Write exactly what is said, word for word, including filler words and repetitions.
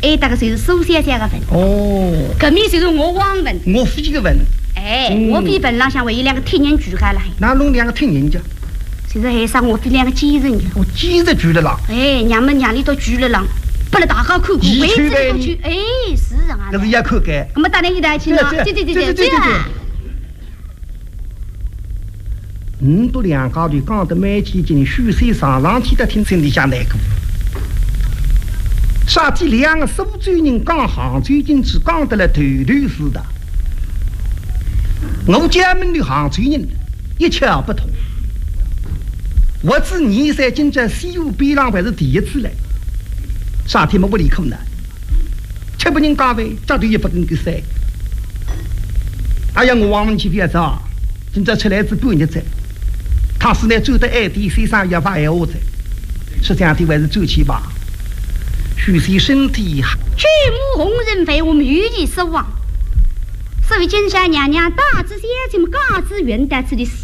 哎，大概就是苏先生的份。 哦， 搿面就是我王份， 我非个份。 哎，嗯、我比份浪向为伊两个天人聚开了。 那弄两个听人家。 就是还上我比两个几人家。 我几日聚了浪？ 哎，娘们娘里都聚了浪，不了大家看看，为止都去。哎，是啊。 那是也看看。 我们大家一道去呢。对对对对对对。 你都两家的讲得蛮起劲，虚岁上上天的听心里向难过。啥子两个苏州人讲杭州人只讲得了头头是的。我家门的杭州人一窍不通。我自你在今朝西湖边浪还是第一次来，啥天没不离口呢？吃不人讲饭，这都也不跟个塞。哎呀，我王文去别走，今朝出来是半日子，倘使呢走到外地，身上也发闲话子，实际上的还是走起吧。许是身体， 举目红人非，我们予以失望。所以金山娘娘大致先前么嘎子元旦吃的。